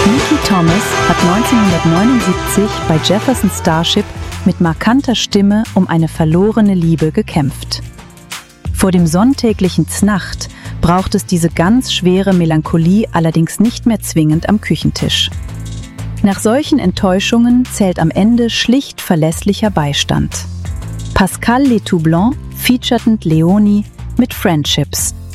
Mickey Thomas hat 1979 bei Jefferson Starship mit markanter Stimme um eine verlorene Liebe gekämpft. Vor dem sonntäglichen Znacht braucht es diese ganz schwere Melancholie allerdings nicht mehr zwingend am Küchentisch. Nach solchen Enttäuschungen zählt am Ende schlicht verlässlicher Beistand. Pascal Letoublon featurten Leoni mit Friendships.